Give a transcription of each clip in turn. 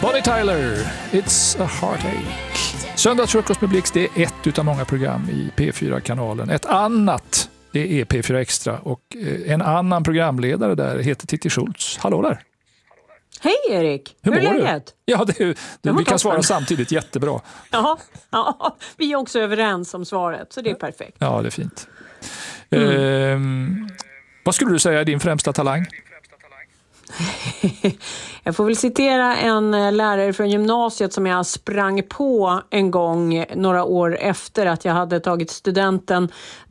Bonnie Tyler, It's a Heartache. Söndagsfrukost med Blix, det är ett utav många program i P4-kanalen. Ett annat, det är P4 Extra, och en annan programledare där heter Titti Schultz. Hallå där! Hej Erik! Hur är läget? Ja, vi kan svara samtidigt, jättebra. Ja, vi är också överens om svaret, så det är perfekt. Ja, det är fint. Vad skulle du säga är din främsta talang? Jag får väl citera en lärare från gymnasiet som jag sprang på en gång några år efter att jag hade tagit studenten.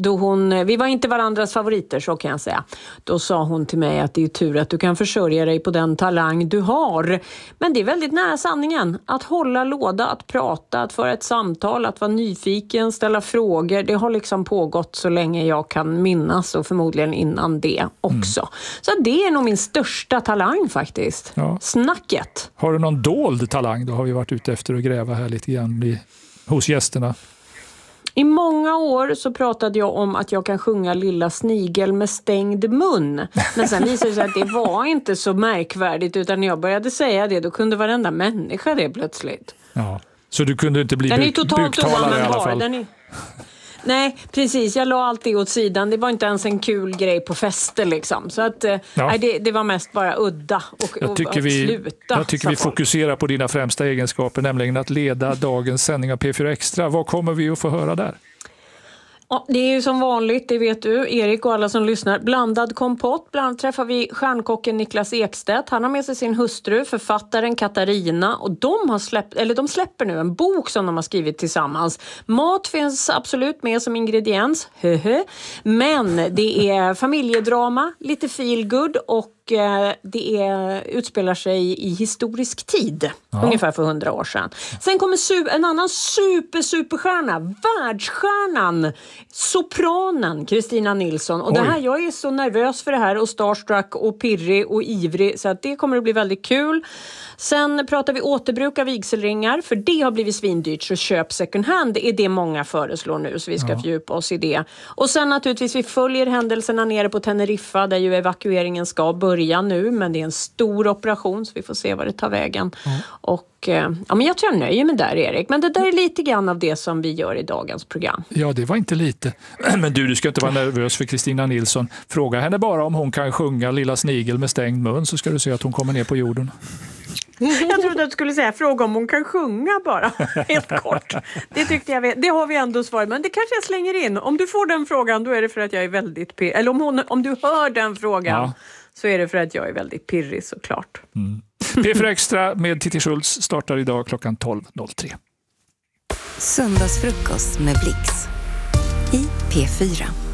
Vi var inte varandras favoriter, så kan jag säga. Då sa hon till mig att det är tur att du kan försörja dig på den talang du har. Men det är väldigt nära sanningen. Att hålla låda, att prata, att föra ett samtal, att vara nyfiken, ställa frågor. Det har liksom pågått så länge jag kan minnas, och förmodligen innan det också. Så det är nog min största talang faktiskt. Ja. Snacket. Har du någon dold talang? Då har vi varit ute efter att gräva här lite grann hos gästerna. I många år så pratade jag om att jag kan sjunga Lilla snigel med stängd mun. Men sen visade det sig att det var inte så märkvärdigt, utan när jag började säga det, då kunde varenda människa det plötsligt. Ja. Så du kunde inte bli buktalare i alla fall? Nej, precis. Jag la alltid åt sidan. Det var inte ens en kul grej på fester liksom. Så att det var mest bara udda och jag tycker vi fokuserar på dina främsta egenskaper, nämligen att leda dagens sändning av P4 Extra. Vad kommer vi att få höra där? Ja, det är ju som vanligt, det vet du, Erik och alla som lyssnar. Blandad kompott. Bland annat träffar vi stjärnkocken Niklas Ekstedt. Han har med sig sin hustru, författaren Katarina. Och de släpper nu en bok som de har skrivit tillsammans. Mat finns absolut med som ingrediens. Men det är familjedrama, lite feel good, och det utspelar sig i historisk tid. Ungefär för 100 år sedan. Sen kommer en annan superstjärna, världsstjärnan, sopranen Kristina Nilsson. Och jag är så nervös för det här, och starstruck och pirrig och ivrig, så att det kommer att bli väldigt kul. Sen pratar vi återbruk av vigselringar, för det har blivit svindyrt, så köp second hand. Det är det många föreslår nu, så vi ska fördjupa oss i det. Och sen naturligtvis, vi följer händelserna nere på Teneriffa, där ju evakueringen ska börja nu, men det är en stor operation, så vi får se vad det tar vägen. Och men jag tror jag nöjer mig där, Erik. Men det där är lite grann av det som vi gör i dagens program. Ja, det var inte lite. Men du ska inte vara nervös för Kristina Nilsson. Fråga henne bara om hon kan sjunga Lilla snigel med stängd mun, så ska du se att hon kommer ner på jorden. Jag trodde att du skulle säga fråga om hon kan sjunga bara, helt kort. Det tyckte jag, det har vi ändå svarat, men det kanske jag slänger in. Om du får den frågan, då är det för att jag är väldigt eller om du hör den frågan, så är det för att jag är väldigt pirrig, såklart. P4 Extra med Titti Schultz startar idag klockan 12.03. Söndagsfrukost med Blix i P4.